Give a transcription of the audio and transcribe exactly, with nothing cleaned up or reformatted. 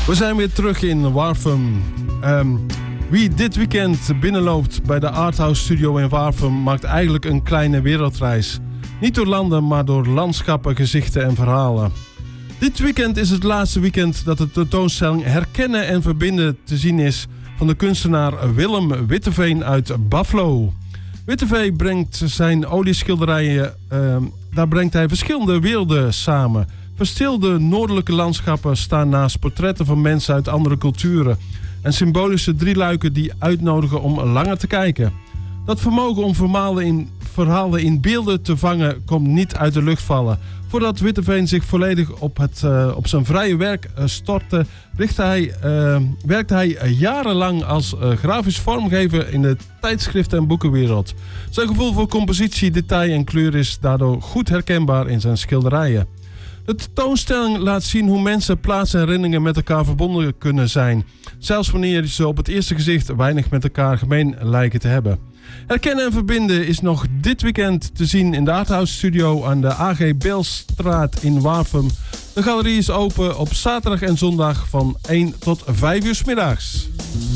We zijn weer terug in Warffum. Um, wie dit weekend binnenloopt bij de Arthouse Studio in Warffum maakt eigenlijk een kleine wereldreis. Niet door landen, maar door landschappen, gezichten en verhalen. Dit weekend is het laatste weekend dat de tentoonstelling Herkennen en Verbinden te zien is van de kunstenaar Willem Witteveen uit Baflo. Witteveen brengt zijn olieschilderijen, uh, daar brengt hij verschillende werelden samen. Verstilde noordelijke landschappen staan naast portretten van mensen uit andere culturen en symbolische drieluiken die uitnodigen om langer te kijken. Dat vermogen om verhalen in, verhalen in beelden te vangen komt niet uit de lucht vallen. Voordat Witteveen zich volledig op, het, uh, op zijn vrije werk uh, stortte, richtte hij, uh, werkte hij uh, jarenlang als uh, grafisch vormgever in de tijdschriften- en boekenwereld. Zijn gevoel voor compositie, detail en kleur is daardoor goed herkenbaar in zijn schilderijen. De tentoonstelling laat zien hoe mensen, plaatsen en herinneringen met elkaar verbonden kunnen zijn. Zelfs wanneer ze op het eerste gezicht weinig met elkaar gemeen lijken te hebben. Herkennen en Verbinden is nog dit weekend te zien in de Arthouse Studio aan de A G Beelstraat in Warffum. De galerie is open op zaterdag en zondag van één tot vijf uur 's middags.